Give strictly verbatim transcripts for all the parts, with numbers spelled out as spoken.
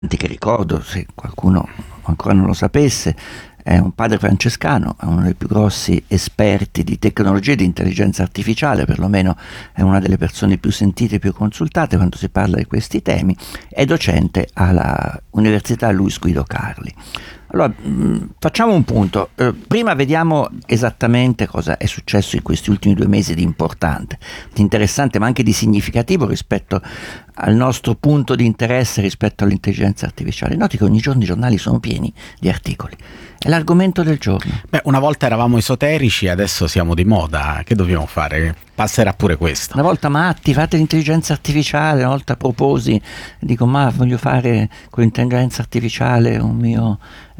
che ricordo, se qualcuno ancora non lo sapesse, è un padre francescano, è uno dei più grossi esperti di tecnologia e di intelligenza artificiale, perlomeno è una delle persone più sentite e più consultate quando si parla di questi temi, è docente alla Università Luis Guido Carli. Allora, mh, facciamo un punto. Eh, prima vediamo esattamente cosa è successo in questi ultimi due mesi di importante, di interessante ma anche di significativo rispetto al nostro punto di interesse rispetto all'intelligenza artificiale. Noti che ogni giorno i giornali sono pieni di articoli. È l'argomento del giorno. Beh, una volta eravamo esoterici, adesso siamo di moda. Che dobbiamo fare? Passerà pure questo. Una volta matti, fate l'intelligenza artificiale, una volta proposi, dico ma voglio fare con l'intelligenza artificiale un mio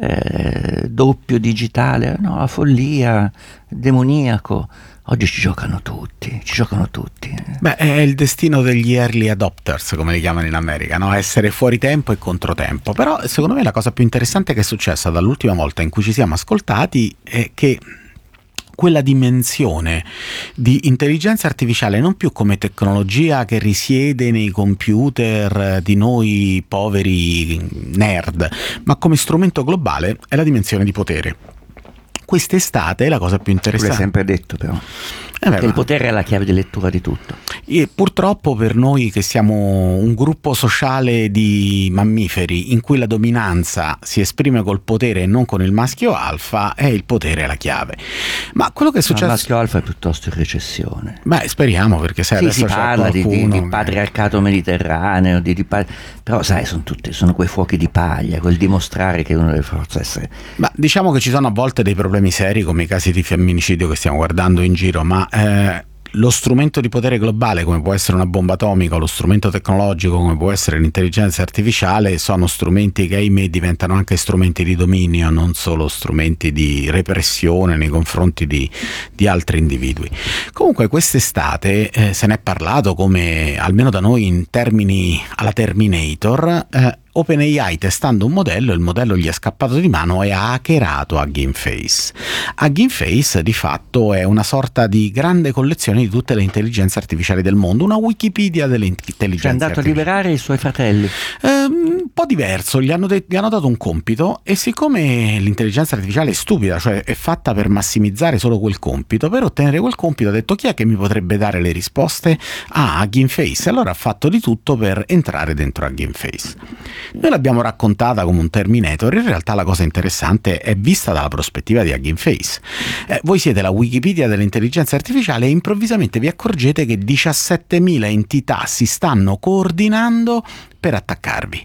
eh, doppio digitale. No, la follia, demoniaco. Oggi ci giocano tutti, ci giocano tutti. Beh, è il destino degli early adopters, come li chiamano in America, no? Essere fuori tempo e controtempo. Però secondo me la cosa più interessante che è successa dall'ultima volta in cui ci siamo ascoltati è che quella dimensione di intelligenza artificiale non più come tecnologia che risiede nei computer di noi poveri nerd, ma come strumento globale, è la dimensione di potere. Quest'estate la cosa più interessante. L'hai sempre detto però. Eh beh, che il potere è la chiave di lettura di tutto. E purtroppo per noi che siamo un gruppo sociale di mammiferi in cui la dominanza si esprime col potere e non con il maschio alfa, è il potere la chiave. Ma quello che è successo... Ma il maschio alfa è piuttosto in recessione. Beh, speriamo, perché sai, sì, adesso si c'è parla di, di, di che... patriarcato mediterraneo, di, di, però sai, sono tutti, sono quei fuochi di paglia, quel dimostrare che uno deve forse essere... Ma diciamo che ci sono a volte dei problemi seri come i casi di femminicidio che stiamo guardando in giro, ma eh, lo strumento di potere globale come può essere una bomba atomica o lo strumento tecnologico come può essere l'intelligenza artificiale sono strumenti che ahimè diventano anche strumenti di dominio, non solo strumenti di repressione nei confronti di, di altri individui. Comunque quest'estate eh, se ne è parlato come, almeno da noi in termini alla Terminator, eh, OpenAI, testando un modello, il modello gli è scappato di mano e ha hackerato Hugging Face. Hugging Face di fatto è una sorta di grande collezione di tutte le intelligenze artificiali del mondo, una Wikipedia delle intelligenze È andato a liberare i suoi fratelli. Eh, un po' diverso, gli hanno, de- gli hanno dato un compito e siccome l'intelligenza artificiale è stupida, cioè è fatta per massimizzare solo quel compito, per ottenere quel compito ha detto chi è che mi potrebbe dare le risposte? Ah, Hugging Face. Allora ha fatto di tutto per entrare dentro Hugging Face. Noi l'abbiamo raccontata come un Terminator, in realtà la cosa interessante è vista dalla prospettiva di Hugging Face. Eh, voi siete la Wikipedia dell'intelligenza artificiale e improvvisamente vi accorgete che diciassettemila entità si stanno coordinando per attaccarvi.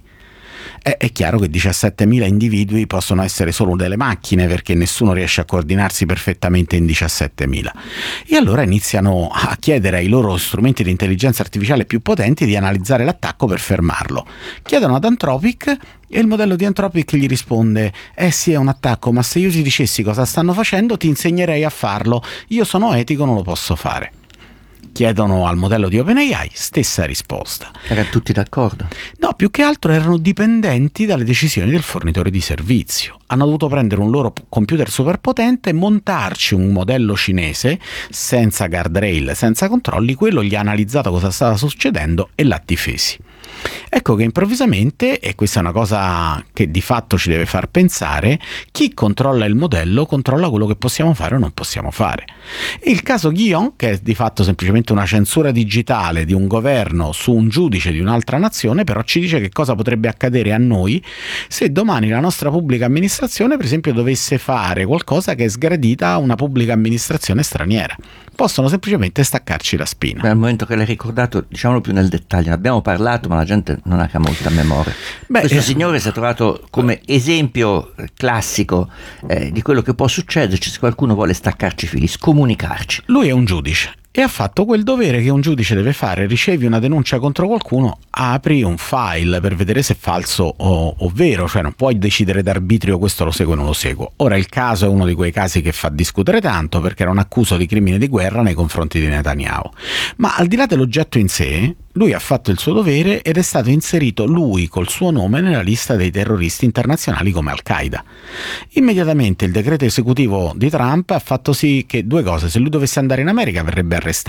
È, è chiaro che diciassettemila individui possono essere solo delle macchine perché nessuno riesce a coordinarsi perfettamente in diciassettemila. E allora iniziano a chiedere ai loro strumenti di intelligenza artificiale più potenti di analizzare l'attacco per fermarlo. Chiedono ad Anthropic e il modello di Anthropic gli risponde: eh sì, è un attacco, ma se io ti dicessi cosa stanno facendo ti insegnerei a farlo. Io sono etico, non lo posso fare. Chiedono al modello di OpenAI, stessa risposta. Erano tutti d'accordo? No, più che altro erano dipendenti dalle decisioni del fornitore di servizio. Hanno dovuto prendere un loro computer superpotente, montarci un modello cinese senza guardrail, senza controlli, quello gli ha analizzato cosa stava succedendo e l'ha difesi. Ecco che improvvisamente, e questa è una cosa che di fatto ci deve far pensare, chi controlla il modello controlla quello che possiamo fare o non possiamo fare. E il caso Guillaume, che è di fatto semplicemente una censura digitale di un governo su un giudice di un'altra nazione, però ci dice che cosa potrebbe accadere a noi se domani la nostra pubblica amministrazione, per esempio, dovesse fare qualcosa che è sgradita a una pubblica amministrazione straniera. Possono semplicemente staccarci la spina. Beh, al momento che l'hai ricordato, diciamolo più nel dettaglio, ne abbiamo parlato ma la gente non ha molta memoria. Beh, questo eh, signore si è trovato come esempio classico eh, di quello che può succederci se qualcuno vuole staccarci i fili, scomunicarci. Lui è un giudice e ha fatto quel dovere che un giudice deve fare: ricevi una denuncia contro qualcuno, apri un file per vedere se è falso o, o vero, cioè non puoi decidere d'arbitrio questo lo seguo o non lo seguo. Ora il caso è uno di quei casi che fa discutere tanto perché era un accuso di crimine di guerra nei confronti di Netanyahu, ma al di là dell'oggetto in sé, lui ha fatto il suo dovere ed è stato inserito lui col suo nome nella lista dei terroristi internazionali come Al-Qaeda. Immediatamente il decreto esecutivo di Trump ha fatto sì che due cose: se lui dovesse andare in America verrebbe arrestato,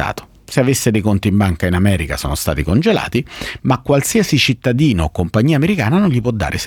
se avesse dei conti in banca in America sono stati congelati, ma qualsiasi cittadino o compagnia americana non gli può dare